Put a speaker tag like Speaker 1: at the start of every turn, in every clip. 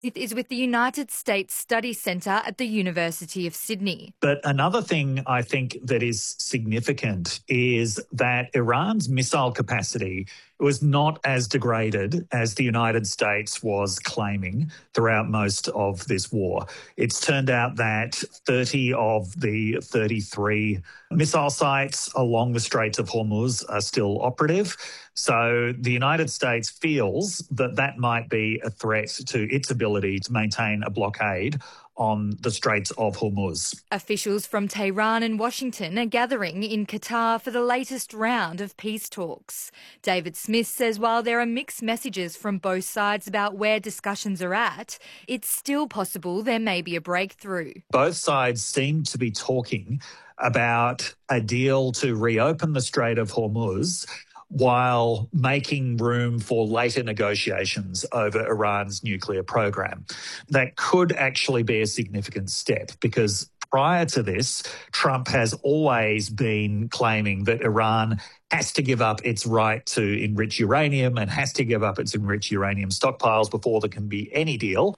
Speaker 1: It is with the United States Study Centre at the University of Sydney.
Speaker 2: But another thing I think that is significant is that Iran's missile capacity was not as degraded as the United States was claiming throughout most of this war. It's turned out that 30 of the 33 missile sites along the Straits of Hormuz are still operative. So the United States feels that that might be a threat to its ability to maintain a blockade on the Straits of Hormuz.
Speaker 1: Officials from Tehran and Washington are gathering in Qatar for the latest round of peace talks. David Smith says while there are mixed messages from both sides about where discussions are at, it's still possible there may be a breakthrough.
Speaker 2: Both sides seem to be talking about a deal to reopen the Strait of Hormuz while making room for later negotiations over Iran's nuclear program. That could actually be a significant step because prior to this, Trump has always been claiming that Iran has to give up its right to enrich uranium and has to give up its enriched uranium stockpiles before there can be any deal.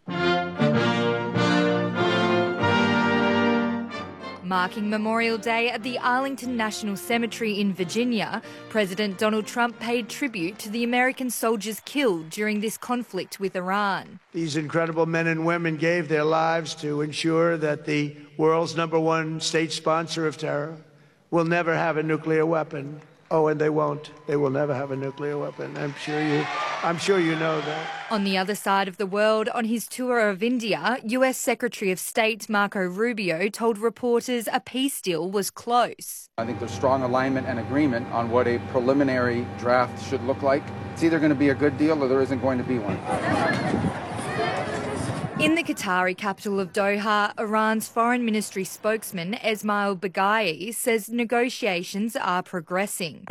Speaker 1: Marking Memorial Day at the Arlington National Cemetery in Virginia, President Donald Trump paid tribute to the American soldiers killed during this conflict with Iran.
Speaker 3: These incredible men and women gave their lives to ensure that the world's #1 state sponsor of terror will never have a nuclear weapon. Oh, and they won't. They will never have a nuclear weapon. I'm sure you know that.
Speaker 1: On the other side of the world, on his tour of India, US Secretary of State Marco Rubio told reporters a peace deal was close.
Speaker 4: I think there's strong alignment and agreement on what a preliminary draft should look like. It's either going to be a good deal or there isn't going to be one.
Speaker 1: In the Qatari capital of Doha, Iran's foreign ministry spokesman Esmail Baghaei says negotiations are progressing.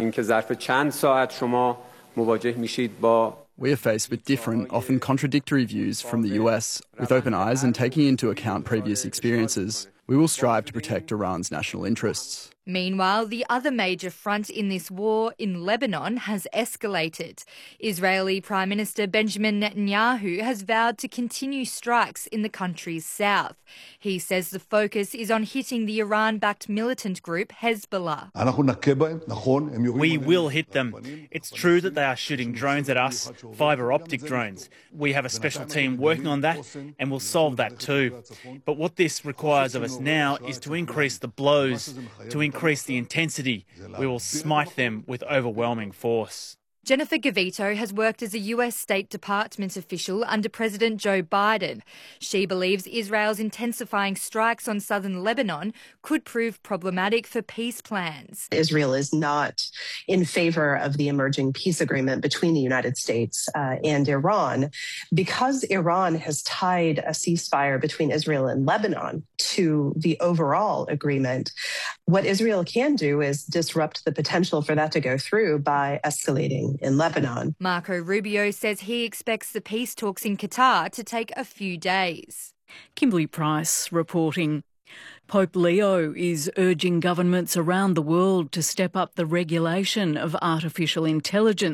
Speaker 5: We are faced with different, often contradictory views from the US. With open eyes and taking into account previous experiences, we will strive to protect Iran's national interests.
Speaker 1: Meanwhile, the other major front in this war in Lebanon has escalated. Israeli Prime Minister Benjamin Netanyahu has vowed to continue strikes in the country's south. He says the focus is on hitting the Iran-backed militant group Hezbollah.
Speaker 6: We will hit them. It's true that they are shooting drones at us, fibre optic drones. We have a special team working on that and will solve that too. But what this requires of us now is to increase the blows, to increase the intensity. We will smite them with overwhelming force.
Speaker 1: Jennifer Gavito has worked as a US State Department official under President Joe Biden. She believes Israel's intensifying strikes on southern Lebanon could prove problematic for peace plans.
Speaker 7: Israel is not in favor of the emerging peace agreement between the United States and Iran because Iran has tied a ceasefire between Israel and Lebanon to the overall agreement. What Israel can do is disrupt the potential for that to go through by escalating in Lebanon.
Speaker 1: Marco Rubio says he expects the peace talks in Qatar to take a few days.
Speaker 8: Kimberly Price reporting. Pope Leo is urging governments around the world to step up the regulation of artificial intelligence.